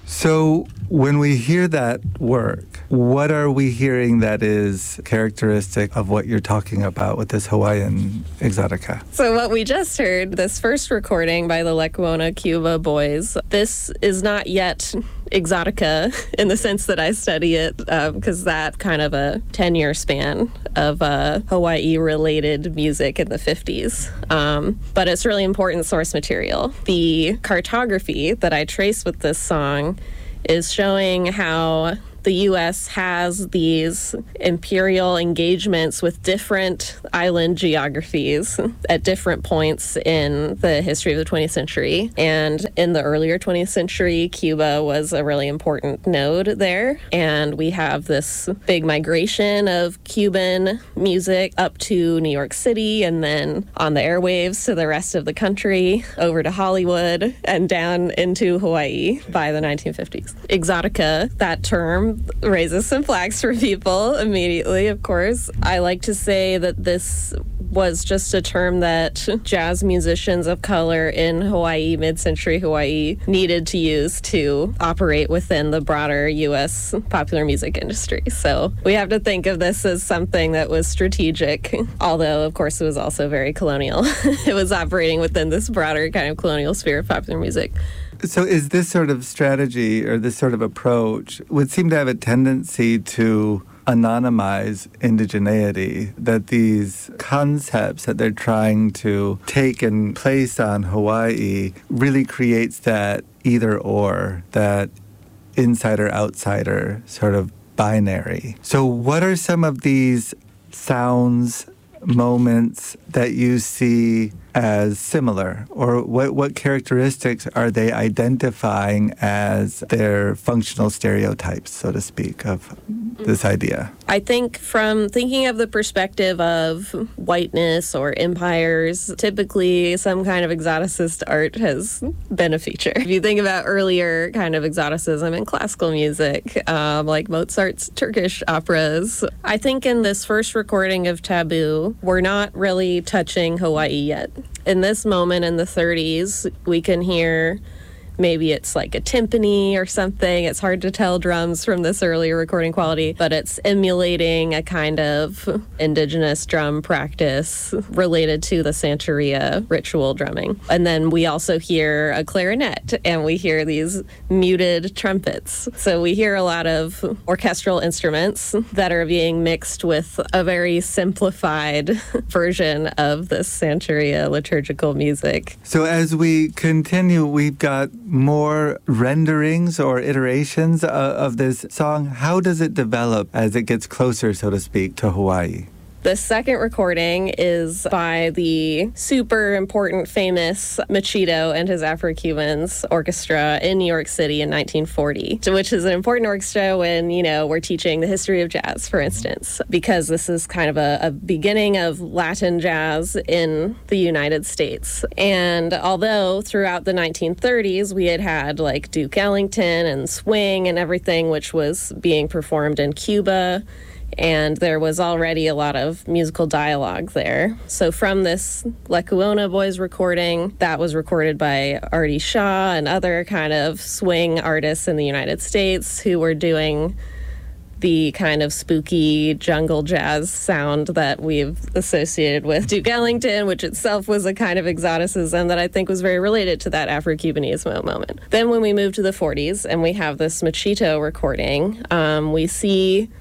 So when we hear that work, what are we hearing that is characteristic of what you're talking about with this Hawaiian exotica? So what we just heard, this first recording by the Lekuona Cuba Boys, this is not yet exotica in the sense that I study it, because that kind of a 10-year span of Hawaii-related music in the 50s. But it's really important source material. The cartography that I trace with this song is showing how the U.S. has these imperial engagements with different island geographies at different points in the history of the 20th century. And in the earlier 20th century, Cuba was a really important node there. And we have this big migration of Cuban music up to New York City and then on the airwaves to the rest of the country, over to Hollywood and down into Hawaii by the 1950s. Exotica, that term, raises some flags for people immediately, of course. I like to say that this was just a term that jazz musicians of color in Hawaii, mid-century Hawaii, needed to use to operate within the broader U.S. popular music industry. So we have to think of this as something that was strategic, although, of course, it was also very colonial. It was operating within this broader kind of colonial sphere of popular music. So is this sort of strategy or this sort of approach would seem to have a tendency to anonymize indigeneity, that these concepts that they're trying to take and place on Hawaii really creates that either-or, that insider-outsider sort of binary. So what are some of these sounds, moments that you see as similar, or what characteristics are they identifying as their functional stereotypes, so to speak, of this idea? I think from thinking of the perspective of whiteness or empires, typically some kind of exoticist art has been a feature. If you think about earlier kind of exoticism in classical music, like Mozart's Turkish operas, I think in this first recording of Taboo, we're not really touching Hawaii yet. In this moment in the 30s, we can hear maybe it's like a timpani or something. It's hard to tell drums from this earlier recording quality, but it's emulating a kind of indigenous drum practice related to the Santeria ritual drumming. And then we also hear a clarinet, and we hear these muted trumpets. So we hear a lot of orchestral instruments that are being mixed with a very simplified version of this Santeria liturgical music. So as we continue, we've got more renderings or iterations of this song. How does it develop as it gets closer, so to speak, to Hawaii? The second recording is by the super important, famous Machito and his Afro-Cubans Orchestra in New York City in 1940, which is an important orchestra when, we're teaching the history of jazz, for instance, because this is kind of a beginning of Latin jazz in the United States. And although throughout the 1930s we had like Duke Ellington and swing and everything, which was being performed in Cuba, and there was already a lot of musical dialogue there. So from this Lekuona Boys recording, that was recorded by Artie Shaw and other kind of swing artists in the United States who were doing the kind of spooky jungle jazz sound that we've associated with Duke Ellington, which itself was a kind of exoticism that I think was very related to that Afro-Cubanismo moment. Then when we move to the 40s and we have this Machito recording, we see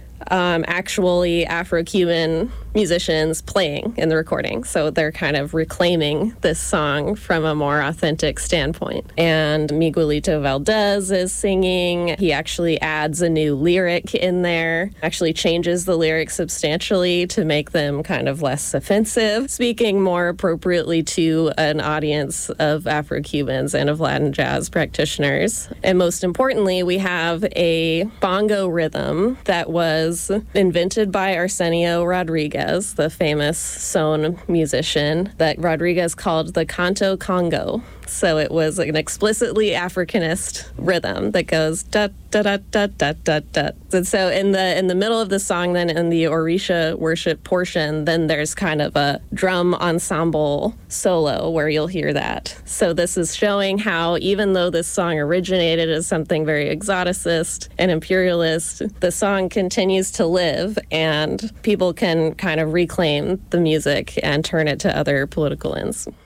actually Afro-Cuban musicians playing in the recording. So they're kind of reclaiming this song from a more authentic standpoint. And Miguelito Valdez is singing. He actually adds a new lyric in there, actually changes the lyrics substantially to make them kind of less offensive, speaking more appropriately to an audience of Afro-Cubans and of Latin jazz practitioners. And most importantly, we have a bongo rhythm that was invented by Arsenio Rodriguez, the famous son musician, that Rodriguez called the canto congo. So it was an explicitly Africanist rhythm that goes da da da da da da da. And so in the middle of the song, then in the Orisha worship portion, then there's kind of a drum ensemble solo where you'll hear that. So this is showing how even though this song originated as something very exoticist and imperialist, the song continues to live and people can kind of reclaim the music and turn it to other political ends.